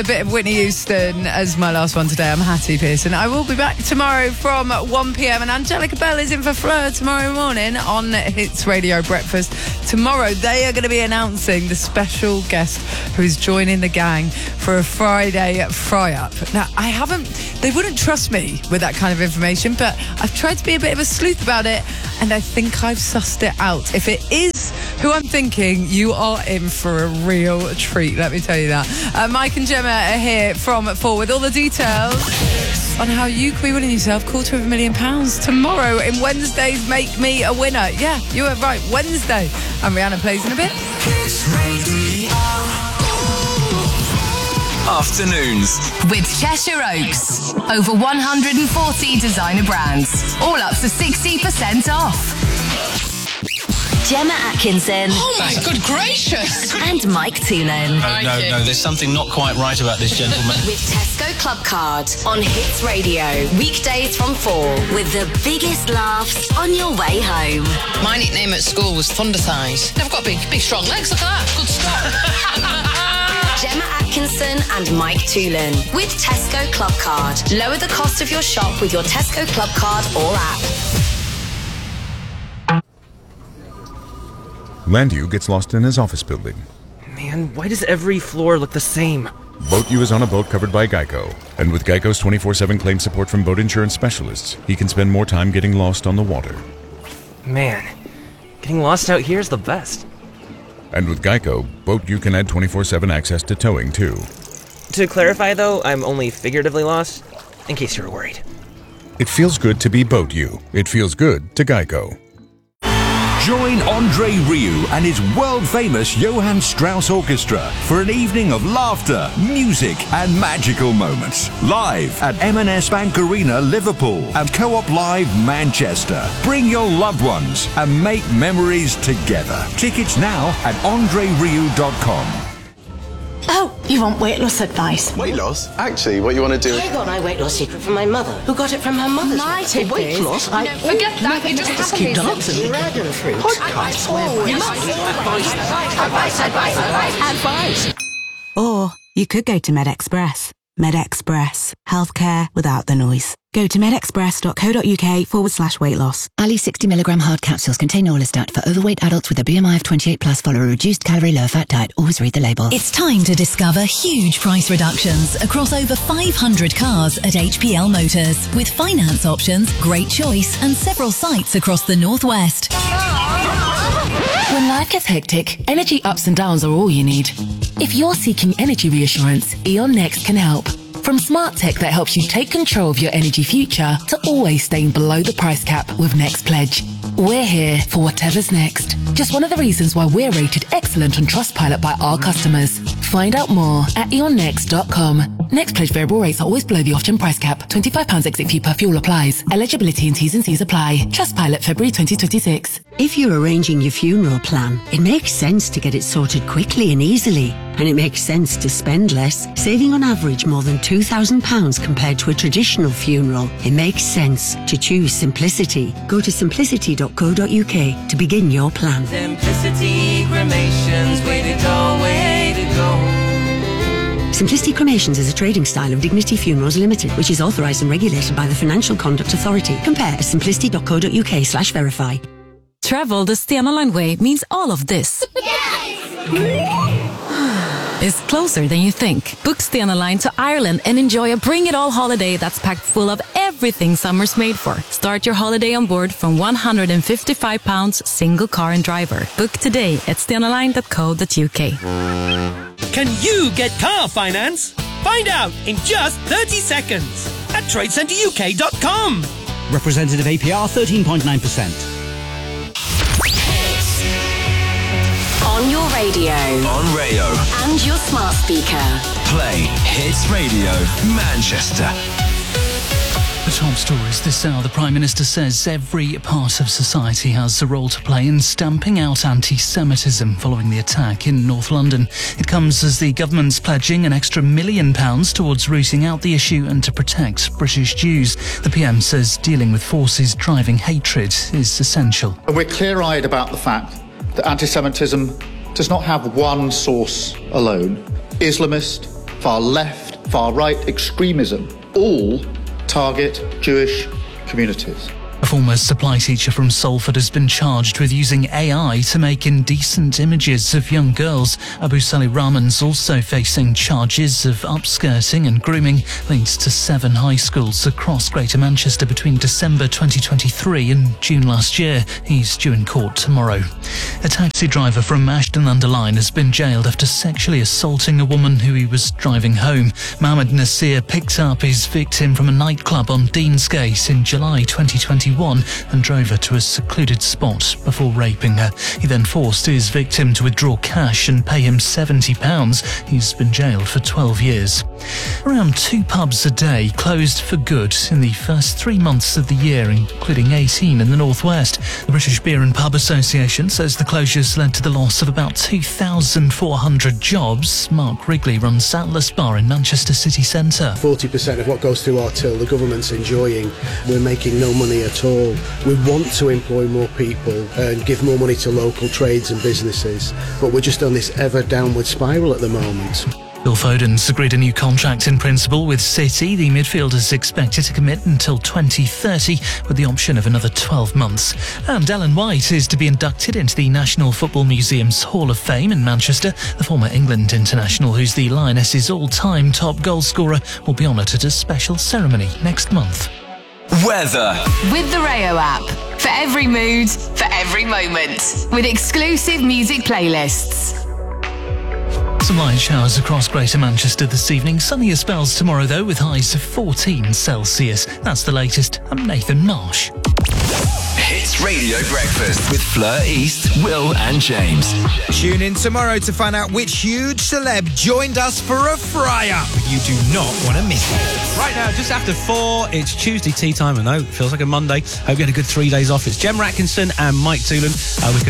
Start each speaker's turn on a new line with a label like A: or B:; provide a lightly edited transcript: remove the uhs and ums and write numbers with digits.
A: A bit of Whitney Houston as my last one today. I'm Hattie Pearson. I will be back tomorrow from 1 p.m. and Angelica Bell is in for Fleur tomorrow morning on Hits Radio Breakfast. Tomorrow they are going to be announcing the special guest who is joining the gang for a Friday fry-up. Now, they wouldn't trust me with that kind of information, but I've tried to be a bit of a sleuth about it and I think I've sussed it out. If it is who I'm thinking, you are in for a real treat, let me tell you that. Mike and Gemma are here from 4 with all the details on how you can be winning yourself £250,000 tomorrow in Wednesday's Make Me a Winner. Yeah, you were right, Wednesday. And Rihanna plays in a bit.
B: Afternoons
C: with Cheshire Oaks. Over 140 designer brands, all up to 60% off. Gemma Atkinson.
D: Oh my good gracious!
C: And Mike Toolan.
E: No, there's something not quite right about this gentleman.
C: With Tesco Club Card on Hits Radio. Weekdays from 4 with the biggest laughs on your way home.
D: My nickname at school was Thunder Thighs. I've got big strong legs, look at that. Good stuff.
C: Gemma Atkinson and Mike Toolan with Tesco Club Card. Lower the cost of your shop with your Tesco Club Card or app.
F: Landu gets lost in his office building.
G: Man, why does every floor look the same?
F: Boat U is on a boat covered by Geico. And with Geico's 24/7 claim support from boat insurance specialists, he can spend more time getting lost on the water.
G: Man, getting lost out here is the best.
F: And with Geico, Boat U can add 24/7 access to towing, too.
G: To clarify, though, I'm only figuratively lost, in case you're worried.
F: It feels good to be Boat U. It feels good to Geico.
H: Join Andre Rieu and his world-famous Johann Strauss Orchestra for an evening of laughter, music and magical moments. Live at M&S Bank Arena, Liverpool and Co-op Live, Manchester. Bring your loved ones and make memories together. Tickets now at andrerieu.com.
I: Oh, you want weight loss advice?
J: Weight loss? Actually, what you want to do...
I: I got my weight loss secret from my mother, who got it from her mother's. My weight loss?
D: No, forget that. It just
I: keep dancing. Dragon fruit.
D: Podcast.
I: Advice.
K: Or you could go to MedExpress. MedExpress. Healthcare without the noise. Go to medexpress.co.uk/weight loss.
L: Ali 60mg hard capsules contain Orlistat for overweight adults with a BMI of 28+. Follow a reduced calorie, low fat diet. Always read the label.
M: It's time to discover huge price reductions across over 500 cars at HPL Motors. With finance options, great choice and several sites across the Northwest.
N: When life gets hectic, energy ups and downs are all you need. If you're seeking energy reassurance, E.ON Next can help. From smart tech that helps you take control of your energy future to always staying below the price cap with Next Pledge. We're here for whatever's next. Just one of the reasons why we're rated excellent on Trustpilot by our customers. Find out more at eonnext.com. Next Pledge variable rates are always below the off-gen price cap. £25 exit fee per fuel applies. Eligibility and T's and C's apply. Trustpilot February 2026.
O: If you're arranging your funeral plan, it makes sense to get it sorted quickly and easily. And it makes sense to spend less, saving on average more than £2,000 compared to a traditional funeral. It makes sense to choose Simplicity. Go to simplicity.co.uk to begin your plan.
P: Simplicity Cremations, way to go, way to go.
O: Simplicity Cremations is a trading style of Dignity Funerals Limited, which is authorised and regulated by the Financial Conduct Authority. Compare at simplicity.co.uk/verify.
Q: Travel the Stena Line way means all of this. Is closer than you think. Book Stena Line to Ireland and enjoy a bring-it-all holiday that's packed full of everything summer's made for. Start your holiday on board from £155 single car and driver. Book today at stenaline.co.uk.
R: Can you get car finance? Find out in just 30 seconds at tradecenteruk.com.
S: Representative APR 13.9%.
C: On your radio.
B: On Rayo.
C: And your smart speaker.
B: Play Hits Radio Manchester.
T: The top stories this hour. The Prime Minister says every part of society has a role to play in stamping out anti-Semitism following the attack in North London. It comes as the government's pledging an extra £1 million towards rooting out the issue and to protect British Jews. The PM says dealing with forces driving hatred is essential.
U: And we're clear-eyed about the fact that anti-Semitism does not have one source alone. Islamist, far left, far right extremism, all target Jewish communities.
T: A former supply teacher from Salford has been charged with using AI to make indecent images of young girls. Abu Salih Rahman's also facing charges of upskirting and grooming linked to 7 high schools across Greater Manchester between December 2023 and June last year. He's due in court tomorrow. A taxi driver from Ashton-under-Lyne has been jailed after sexually assaulting a woman who he was driving home. Mohammed Nasir picked up his victim from a nightclub on Deansgate in July 2021 and drove her to a secluded spot before raping her. He then forced his victim to withdraw cash and pay him £70. He's been jailed for 12 years. Around 2 pubs a day closed for good in the first 3 months of the year, including 18 in the northwest. The British Beer and Pub Association says the closures led to the loss of about 2,400 jobs. Mark Wrigley runs Atlas Bar in Manchester city centre.
A: 40% of what goes through our till, the government's enjoying. We're making no money at all. We want to employ more people and give more money to local trades and businesses, but we're just on this ever downward spiral at the moment.
T: Phil Foden's agreed a new contract in principle with City. The midfielder is expected to commit until 2030 with the option of another 12 months. And Ellen White is to be inducted into the National Football Museum's Hall of Fame in Manchester. The former England international, who's the Lionesses' all-time top goal scorer, will be honoured at a special ceremony next month.
B: Weather.
C: With the Rayo app. For every mood, for every moment. With exclusive music playlists.
T: Some light showers across Greater Manchester this evening. Sunnier spells tomorrow, though, with highs of 14 Celsius. That's the latest. I'm Nathan Marsh.
B: Hits Radio Breakfast with Fleur East, Will and James.
V: Tune in tomorrow to find out which huge celeb joined us for a fry-up. You do not want to miss it.
E: Right now, just after 4, it's Tuesday tea time. I know, it feels like a Monday. Hope you had a good 3 days off. It's Gemma Atkinson and Mike Toolan. We can